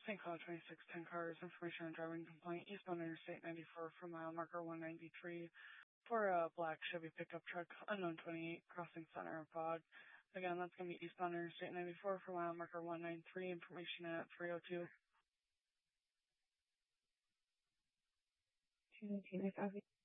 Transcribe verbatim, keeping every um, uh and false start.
Saint Cloud twenty-six ten cars, information on driving complaint, eastbound Interstate ninety-four for mile marker one ninety-three for a black Chevy pickup truck, unknown twenty-eight, crossing center of fog. Again, that's going to be eastbound Interstate ninety-four for mile marker one ninety-three, information at three oh two. two nineteen, I copy.